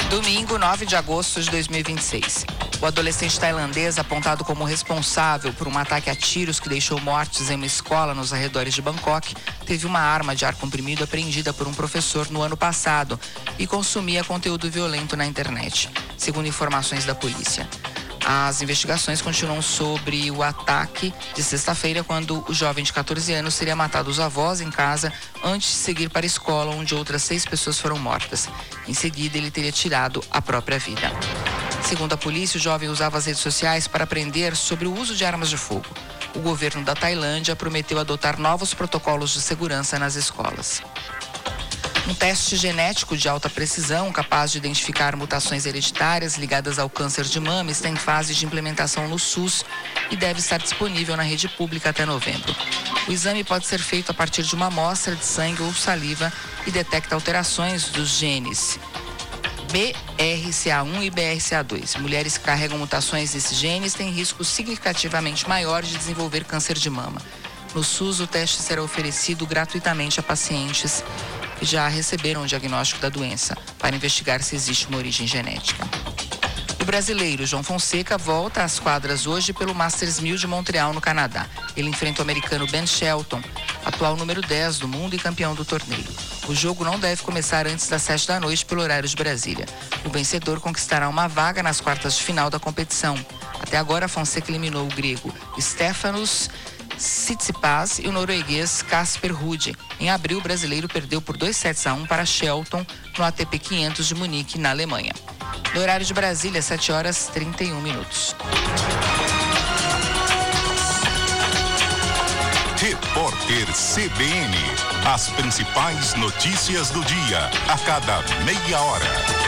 Domingo, 9 de agosto de 2026. O adolescente tailandês, apontado como responsável por um ataque a tiros que deixou mortes em uma escola nos arredores de Bangkok, teve uma arma de ar comprimido apreendida por um professor no ano passado e consumia conteúdo violento na internet, segundo informações da polícia. As investigações continuam sobre o ataque de sexta-feira, quando o jovem de 14 anos teria matado os avós em casa antes de seguir para a escola, onde outras 6 pessoas foram mortas. Em seguida, ele teria tirado a própria vida. Segundo a polícia, o jovem usava as redes sociais para aprender sobre o uso de armas de fogo. O governo da Tailândia prometeu adotar novos protocolos de segurança nas escolas. Um teste genético de alta precisão, capaz de identificar mutações hereditárias ligadas ao câncer de mama, está em fase de implementação no SUS e deve estar disponível na rede pública até novembro. O exame pode ser feito a partir de uma amostra de sangue ou saliva e detecta alterações dos genes BRCA1 e BRCA2. Mulheres que carregam mutações desses genes têm risco significativamente maior de desenvolver câncer de mama. No SUS, o teste será oferecido gratuitamente a pacientes que já receberam o diagnóstico da doença, para investigar se existe uma origem genética. O brasileiro João Fonseca volta às quadras hoje pelo Masters 1000 de Montreal, no Canadá. Ele enfrenta o americano Ben Shelton, atual número 10 do mundo e campeão do torneio. O jogo não deve começar antes das 7 da noite pelo horário de Brasília. O vencedor conquistará uma vaga nas quartas de final da competição. Até agora, Fonseca eliminou o grego Stefanos Tsitsipas e o norueguês Casper Ruud. Em abril, o brasileiro perdeu por 2-1 para Shelton no ATP 500 de Munique, na Alemanha. No horário de Brasília, 7h31. Repórter CBN. As principais notícias do dia, a cada meia hora.